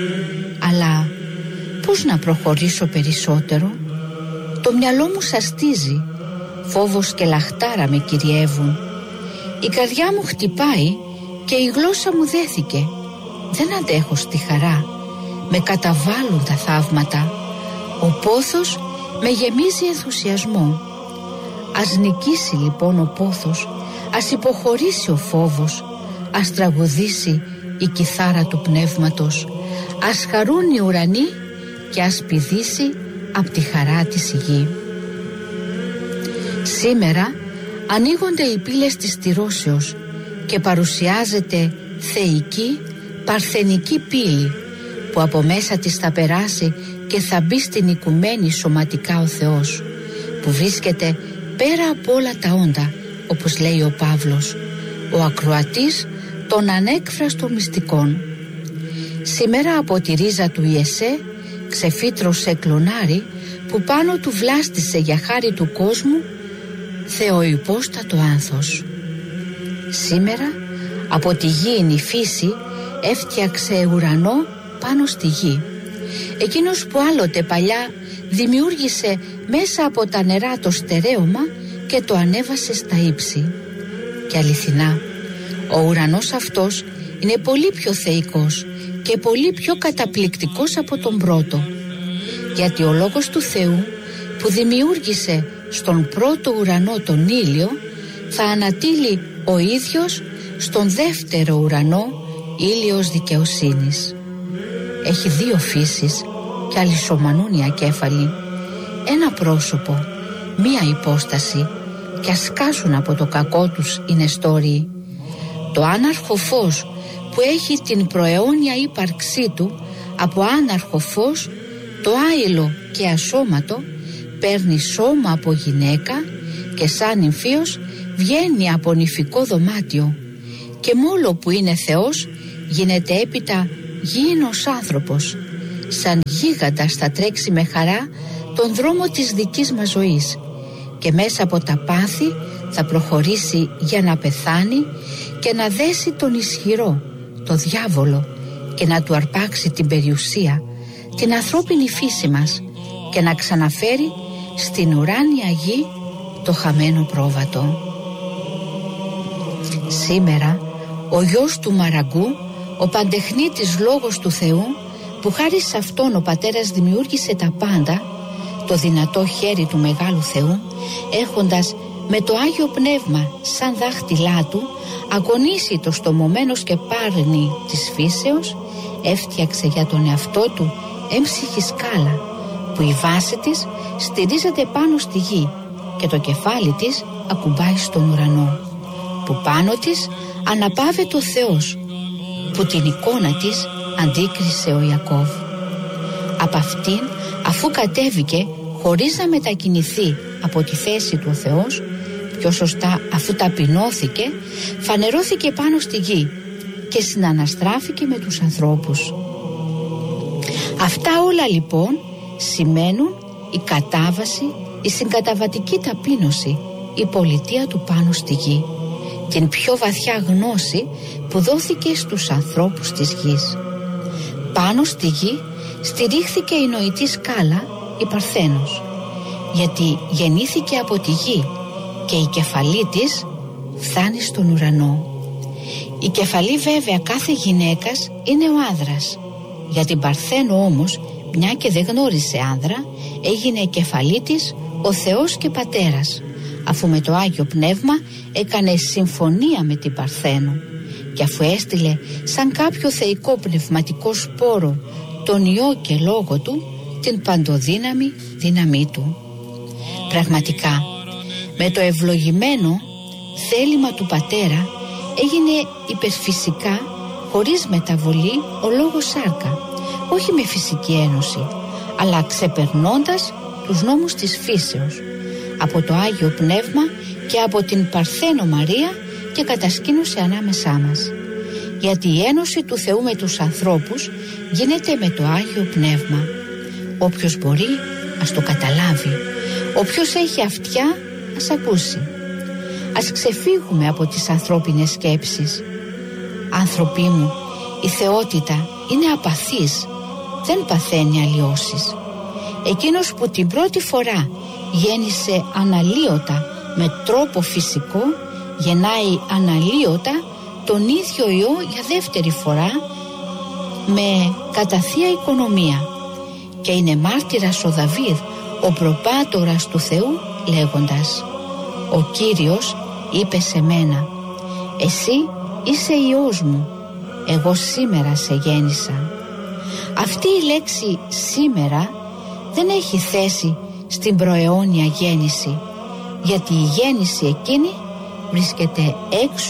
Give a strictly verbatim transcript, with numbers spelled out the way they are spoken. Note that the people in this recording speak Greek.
Αλλά πώς να προχωρήσω περισσότερο? Το μυαλό μου σαστίζει, φόβος και λαχτάρα με κυριεύουν. Η καρδιά μου χτυπάει και η γλώσσα μου δέθηκε. Δεν αντέχω στη χαρά, με καταβάλουν τα θαύματα. Ο πόθος με γεμίζει ενθουσιασμό. Ας νικήσει λοιπόν ο πόθος, ας υποχωρήσει ο φόβος, ας τραγουδήσει η κιθάρα του πνεύματος, ας χαρούν οι ουρανοί και ας πηδήσει απ' τη χαρά της η γη. Σήμερα ανοίγονται οι πύλες της τηρώσεως και παρουσιάζεται θεϊκή παρθενική πύλη που από μέσα της θα περάσει και θα μπει στην οικουμένη σωματικά ο Θεός, που βρίσκεται πέρα από όλα τα όντα, όπως λέει ο Παύλος, ο ακροατής των ανέκφραστων μυστικών. Σήμερα από τη ρίζα του Ιεσέ ξεφύτρωσε κλονάρι που πάνω του βλάστησε για χάρη του κόσμου θεοϋπόστατο άνθος. Σήμερα από τη γήινη φύση έφτιαξε ουρανό πάνω στη γη. Εκείνος που άλλοτε παλιά δημιούργησε μέσα από τα νερά το στερέωμα και το ανέβασε στα ύψη. Και αληθινά, ο ουρανός αυτός είναι πολύ πιο θεϊκός και πολύ πιο καταπληκτικός από τον πρώτο, γιατί ο Λόγος του Θεού που δημιούργησε στον πρώτο ουρανό τον ήλιο θα ανατείλει ο ίδιος στον δεύτερο ουρανό ήλιος δικαιοσύνης. Έχει δύο φύσεις και αλυσομανούν οι ακέφαλοι, ένα πρόσωπο, μία υπόσταση, και ασκάσουν από το κακό τους οι νεστόριοι. Το άναρχο φως που έχει την προαιώνια ύπαρξή του από άναρχο φως, το άειλο και ασώματο, παίρνει σώμα από γυναίκα και σαν νυμφίος βγαίνει από νηφικό δωμάτιο, και μόλο που είναι Θεός γίνεται έπειτα γήινος άνθρωπος. Σαν γίγαντας θα τρέξει με χαρά τον δρόμο της δικής μας ζωής και μέσα από τα πάθη θα προχωρήσει για να πεθάνει και να δέσει τον ισχυρό, το διάβολο, και να του αρπάξει την περιουσία, την ανθρώπινη φύση μας, και να ξαναφέρει στην ουράνια γη το χαμένο πρόβατο. Σήμερα ο γιος του Μαραγκού, ο παντεχνίτης Λόγος του Θεού, που χάρη σε αυτόν ο πατέρας δημιούργησε τα πάντα, το δυνατό χέρι του Μεγάλου Θεού, έχοντας με το Άγιο Πνεύμα σαν δάχτυλά του αγωνίσει το στομωμένο σκεπάρνι της φύσεως, έφτιαξε για τον εαυτό του έμψυχη σκάλα που η βάση της στηρίζεται πάνω στη γη και το κεφάλι της ακουμπάει στον ουρανό, που πάνω της αναπάβεται ο Θεός, που την εικόνα της αντίκρισε ο Ιακώβ. Από αυτήν, αφού κατέβηκε χωρίς να μετακινηθεί από τη θέση του ο Θεός, πιο σωστά αφού ταπεινώθηκε, φανερώθηκε πάνω στη γη και συναναστράφηκε με τους ανθρώπους. Αυτά όλα λοιπόν σημαίνουν η κατάβαση, η συγκαταβατική ταπείνωση, η πολιτεία του πάνω στη γη, την πιο βαθιά γνώση που δόθηκε στους ανθρώπους της γης. Πάνω στη γη στηρίχθηκε η νοητή σκάλα, η Παρθένος, γιατί γεννήθηκε από τη γη και η κεφαλή της φτάνει στον ουρανό. Η κεφαλή βέβαια κάθε γυναίκας είναι ο άνδρας. Για την Παρθένο όμως, μια και δεν γνώρισε άνδρα, έγινε κεφαλή της ο Θεός και Πατέρας, αφού με το Άγιο Πνεύμα έκανε συμφωνία με την Παρθένο και αφού έστειλε σαν κάποιο θεϊκό πνευματικό σπόρο τον Υιό και Λόγο του, την παντοδύναμη δύναμή του. Πραγματικά, με το ευλογημένο θέλημα του Πατέρα έγινε υπερφυσικά, χωρίς μεταβολή, ο Λόγος σάρκα, όχι με φυσική ένωση, αλλά ξεπερνώντας τους νόμους της φύσεως, από το Άγιο Πνεύμα και από την Παρθένο Μαρία, και κατασκήνωσε ανάμεσά μας. Γιατί η ένωση του Θεού με τους ανθρώπους γίνεται με το Άγιο Πνεύμα. Όποιος μπορεί ας το καταλάβει, όποιος έχει αυτιά ας ακούσει. Ας ξεφύγουμε από τις ανθρώπινες σκέψεις. Άνθρωποι μου, η θεότητα είναι απαθής, δεν παθαίνει αλλοιώσεις. Εκείνος που την πρώτη φορά γέννησε αναλύωτα με τρόπο φυσικό, γεννάει αναλύωτα τον ίδιο Υιό για δεύτερη φορά με κατά θεία οικονομία. Και είναι μάρτυρας ο Δαβίδ, ο προπάτορας του Θεού, λέγοντας: «Ο Κύριος είπε σε μένα, εσύ είσαι Υιός μου, εγώ σήμερα σε γέννησα». Αυτή η λέξη «σήμερα» δεν έχει θέση στην προαιώνια γέννηση, γιατί η γέννηση εκείνη βρίσκεται έξω